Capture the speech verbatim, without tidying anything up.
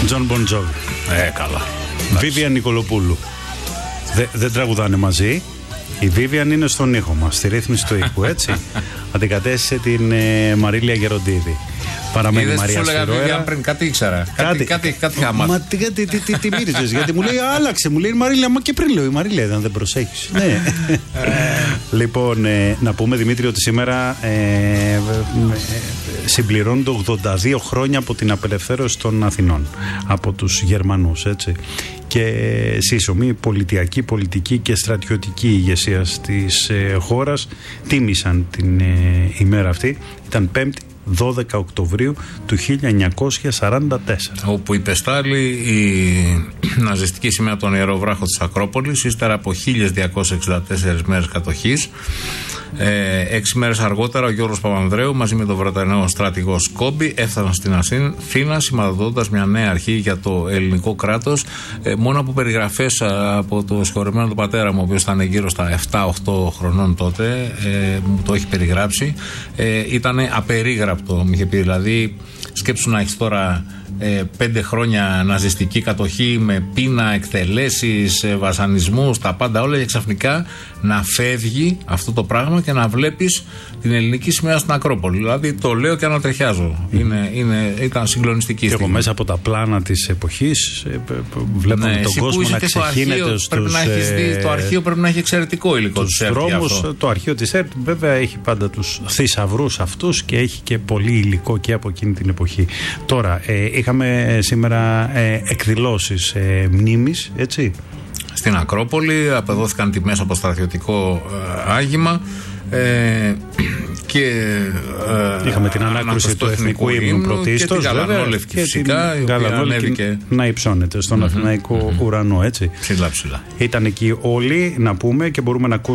Τζον Μπον Τζόβι. Ε, καλά. Βίβιαν Νικολοπούλου. Δε, δεν τραγουδάνε μαζί. Η Βίβιαν είναι στον ήχο μας, στη ρύθμιση του ήχου, έτσι. Αντικατέστησε την ε, Μαρίλια Γεροντίδη. Παραμένει η Μαρία Σφυρόερα. Πριν κάτι ήξερα. Κάτι, κάτι, κάτι είχα μάθει. Μα τι, τι, τι, τι, τι μύριζες, γιατί μου λέει άλλαξε, μου λέει η Μαρίλια, μα και πριν λέω η Μαρίλια ήταν, δεν προσέχεις. Ναι. Λοιπόν, ε, να πούμε Δημήτρη ότι σήμερα ε, ε, ε, συμπληρώνονται ογδόντα δύο χρόνια από την απελευθέρωση των Αθηνών από τους Γερμανούς, έτσι. Και σύσσωμη πολιτιακή, πολιτική και στρατιωτική ηγεσία της ε, χώρας τίμησαν την ε, ημέρα αυτή. Ήταν Πέμπτη, δώδεκα Οκτωβρίου του χίλια εννιακόσια σαράντα τέσσερα. Όπου υπεστάλλει η ναζιστική σημαία των Ιεροβράχων της Ακρόπολης ύστερα από χίλιες διακόσιες εξήντα τέσσερις μέρες κατοχής. Ε, έξι μέρες αργότερα ο Γιώργος Παπανδρέου μαζί με τον Βρετανό στρατηγό Σκόμπι έφτασαν στην Αθήνα σηματοδοτώντας μια νέα αρχή για το ελληνικό κράτος. Ε, μόνο από περιγραφές από το συγχωρεμένο του πατέρα μου, ο οποίος ήταν γύρω στα επτά οχτώ χρονών τότε, ε, μου το έχει περιγράψει, ε, ήταν απερίγραπτο, μου είχε πει. Δηλαδή σκέψου να έχεις τώρα ε, πέντε χρόνια ναζιστική κατοχή με πείνα, εκτελέσεις, ε, βασανισμούς, τα πάντα όλα, και ξαφνικά να φεύγει αυτό το πράγμα και να βλέπεις την ελληνική σημαία στην Ακρόπολη. Δηλαδή το λέω και ανατριχιάζω. Mm. Είναι, είναι, ήταν συγκλονιστική στιγμή. Και εγώ μέσα από τα πλάνα της εποχής βλέπω ναι, τον κόσμο να ξεχύνεται στους... Ε, το αρχείο πρέπει να έχει εξαιρετικό υλικό τους δρόμους. Το αρχείο της ΕΡΤ βέβαια έχει πάντα τους θησαυρούς αυτούς και έχει και πολύ υλικό και από εκείνη την εποχή. Τώρα, ε, είχαμε σήμερα ε, εκδηλώσεις ε, μνήμης, έτσι. Στην Ακρόπολη απεδόθηκαν τιμές από στρατιωτικό ε, άγημα ε, και ε, είχαμε την ανάκρουση του εθνικού ύμνου πρωτίστως, και την Γαλανόλευκη φυσικά, η οποία ανέβηκε να υψώνεται στον mm-hmm. αθηναϊκό mm-hmm. ουρανό, έτσι. Ψηλά ψηλά. Ήταν εκεί όλοι, να πούμε, και μπορούμε να ακούσουμε